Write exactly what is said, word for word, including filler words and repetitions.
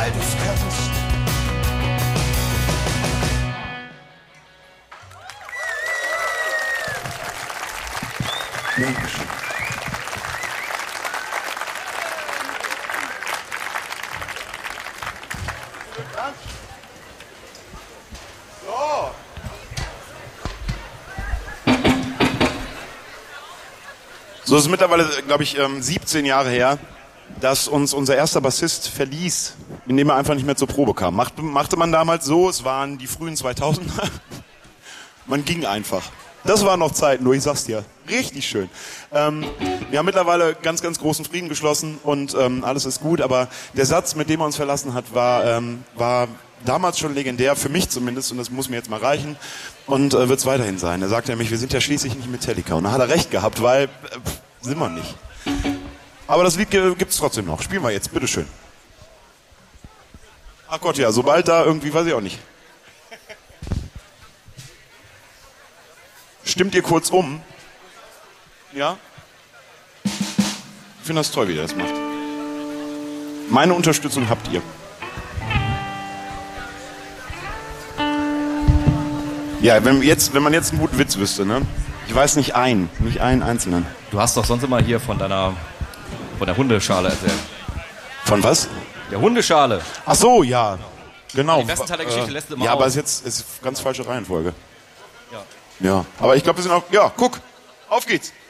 weil du's kannst. Dankeschön. So. So, es ist mittlerweile, glaube ich, siebzehn Jahre her, dass uns unser erster Bassist verließ, indem er einfach nicht mehr zur Probe kam. Machte, machte man damals so, es waren die frühen zweitausender. Man ging einfach. Das waren noch Zeiten, du, ich sag's dir. Richtig schön. Ähm, wir haben mittlerweile ganz, ganz großen Frieden geschlossen und ähm, alles ist gut, aber der Satz, mit dem er uns verlassen hat, war, ähm, war damals schon legendär, für mich zumindest, und das muss mir jetzt mal reichen und äh, wird es weiterhin sein. Er sagte nämlich, wir sind ja schließlich nicht Metallica. Und da hat er recht gehabt, weil äh, sind wir nicht. Aber das Lied gibt's trotzdem noch. Spielen wir jetzt, bitteschön. Ach Gott, ja, sobald da irgendwie, weiß ich auch nicht. Stimmt ihr kurz um? Ja? Ich finde das toll, wie ihr das macht. Meine Unterstützung habt ihr. Ja, wenn, jetzt, wenn man jetzt einen guten Witz wüsste, ne? Ich weiß nicht einen, nicht einen einzelnen. Du hast doch sonst immer hier von deiner, von der Hundeschale erzählt. Von was? Der Hundeschale. Ach so, ja. Genau. Den besten Teil der Geschichte äh, lässt du immer Ja, aus. aber es ist jetzt ist ganz falsche Reihenfolge. Ja. Ja. Aber ich glaube, wir sind auch... Ja, guck. Auf geht's.